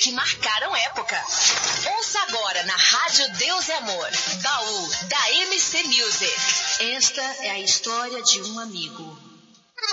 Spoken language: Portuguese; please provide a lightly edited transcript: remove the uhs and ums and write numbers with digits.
que marcaram época. Ouça agora na Rádio Deus é Amor, Baú da MC Music. Esta é a história de um amigo.